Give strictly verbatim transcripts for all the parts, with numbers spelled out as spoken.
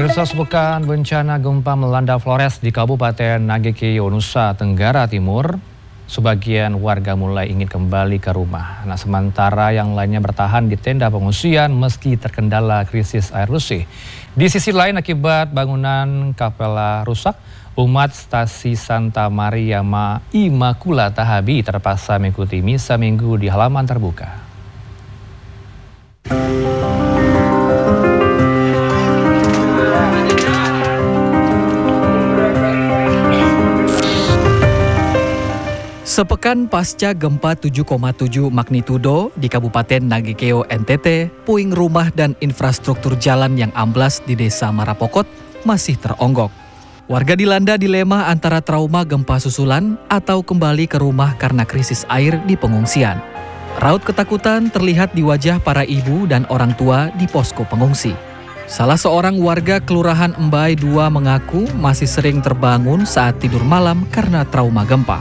Pemirsa, sepekan bencana gempa melanda Flores di Kabupaten Nagekeo, Nusa Tenggara Timur. Sebagian warga mulai ingin kembali ke rumah. Nah, sementara yang lainnya bertahan di tenda pengungsian meski terkendala krisis air bersih. Di sisi lain, akibat bangunan kapela rusak, umat stasi Santa Maria Immaculata Habi terpaksa mengikuti misa minggu di halaman terbuka. Sepekan pasca gempa tujuh koma tujuh magnitudo di Kabupaten Nagekeo, N T T, puing rumah dan infrastruktur jalan yang amblas di Desa Marapokot masih teronggok. Warga dilanda dilema antara trauma gempa susulan atau kembali ke rumah karena krisis air di pengungsian. Raut ketakutan terlihat di wajah para ibu dan orang tua di posko pengungsi. Salah seorang warga Kelurahan Embai dua mengaku masih sering terbangun saat tidur malam karena trauma gempa.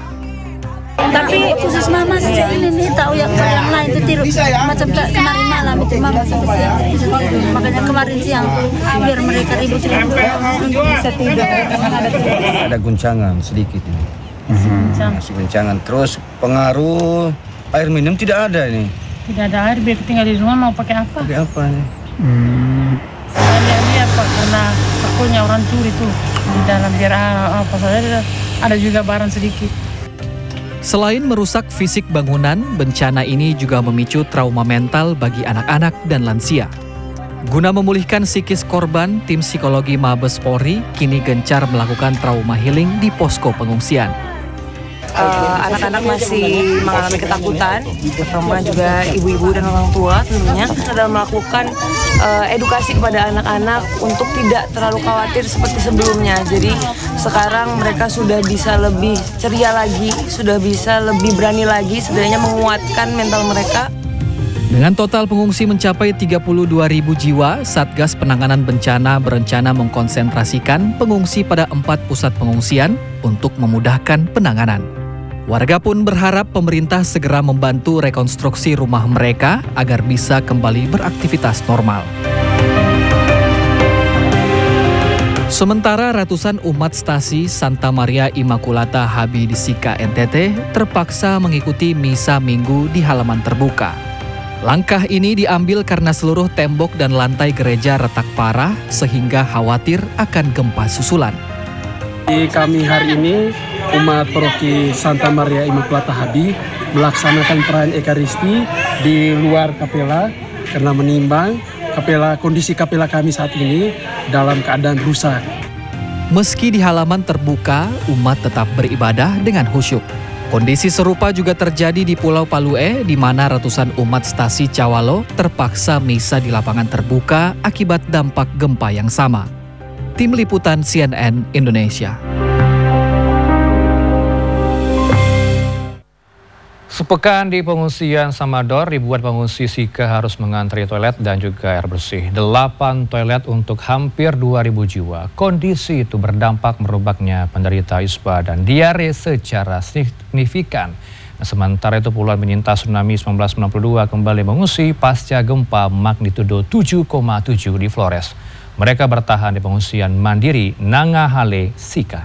Tapi khusus mama saja ini nih tahu yang yang lain itu tidur macam kemarin malam itu mama sampai siang bisa tidur, makanya kemarin siang biar mereka ribut bisa tidur. Ada guncangan sedikit ini, hmm. masih guncangan. Terus pengaruh air minum tidak ada ini. Tidak ada air, biar tinggal di rumah mau pakai apa? Pakai apa nih? Hmm. Saya lihat Pak, karena takutnya orang curi tuh di dalam biar apa saja ada juga barang sedikit. Selain merusak fisik bangunan, bencana ini juga memicu trauma mental bagi anak-anak dan lansia. Guna memulihkan psikis korban, tim psikologi Mabes Polri kini gencar melakukan trauma healing di posko pengungsian. Anak-anak uh, masih mengalami ketakutan, terutama juga ibu-ibu dan orang tua tentunya. Sedang melakukan uh, edukasi kepada anak-anak untuk tidak terlalu khawatir seperti sebelumnya. Jadi sekarang mereka sudah bisa lebih ceria lagi, sudah bisa lebih berani lagi, setidaknya menguatkan mental mereka. Dengan total pengungsi mencapai tiga puluh dua ribu jiwa, Satgas Penanganan Bencana berencana mengkonsentrasikan pengungsi pada empat pusat pengungsian untuk memudahkan penanganan. Warga pun berharap pemerintah segera membantu rekonstruksi rumah mereka agar bisa kembali beraktivitas normal. Sementara ratusan umat stasi Santa Maria Immaculata Habi di Sika, N T T terpaksa mengikuti misa minggu di halaman terbuka. Langkah ini diambil karena seluruh tembok dan lantai gereja retak parah sehingga khawatir akan gempa susulan. Di kami hari ini, umat paroki Santa Maria Immaculata Habi melaksanakan perayaan Ekaristi di luar kapela karena menimbang kapela kondisi kapela kami saat ini dalam keadaan rusak. Meski di halaman terbuka, umat tetap beribadah dengan khusyuk. Kondisi serupa juga terjadi di Pulau Palue, di mana ratusan umat stasi Cawalo terpaksa misa di lapangan terbuka akibat dampak gempa yang sama. Tim Liputan C N N Indonesia. Sepekan di pengungsian Samador, ribuan pengungsi Sika harus mengantri toilet dan juga air bersih. Delapan toilet untuk hampir dua ribu jiwa. Kondisi itu berdampak merubaknya penderita ispa dan diare secara signifikan. Nah, sementara itu puluhan penyintas tsunami seribu sembilan ratus sembilan puluh dua kembali mengungsi pasca gempa magnitudo tujuh koma tujuh di Flores. Mereka bertahan di pengungsian mandiri Nangahale, Sika.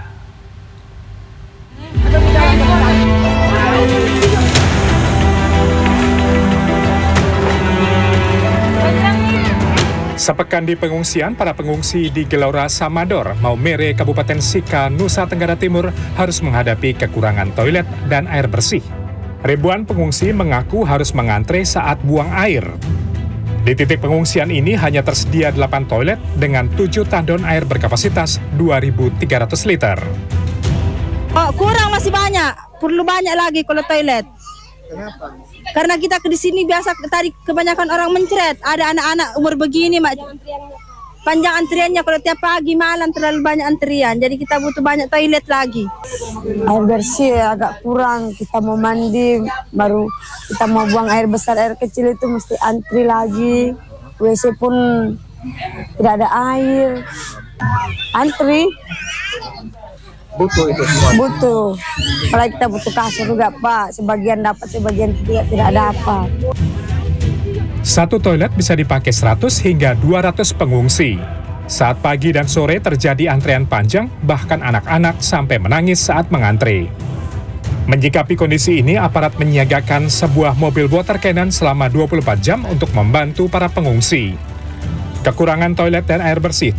Sepekan di pengungsian, para pengungsi di Gelora Samador, Maumere, Kabupaten Sika, Nusa Tenggara Timur harus menghadapi kekurangan toilet dan air bersih. Ribuan pengungsi mengaku harus mengantre saat buang air. Di titik pengungsian ini hanya tersedia delapan toilet dengan tujuh tandon air berkapasitas dua ribu tiga ratus liter. Oh, kurang masih banyak, perlu banyak lagi kalau toilet. Kenapa? Karena kita di sini biasa tadi kebanyakan orang mencret. Ada anak-anak umur begini, mak. Panjang antriannya kalau tiap pagi malam terlalu banyak antrian. Jadi kita butuh banyak toilet lagi. Air bersih agak kurang. Kita mau mandi, baru kita mau buang air besar, air kecil itu mesti antri lagi. W C pun tidak ada air. Antri. Butuh itu semua. Butuh. Apalagi kita butuh kasur juga, Pak. Sebagian dapat, sebagian tidak, tidak dapat. Satu toilet bisa dipakai seratus hingga dua ratus pengungsi. Saat pagi dan sore terjadi antrean panjang, bahkan anak-anak sampai menangis saat mengantre. Menyikapi kondisi ini, aparat menyiagakan sebuah mobil water cannon selama dua puluh empat jam untuk membantu para pengungsi. Kekurangan toilet dan air bersih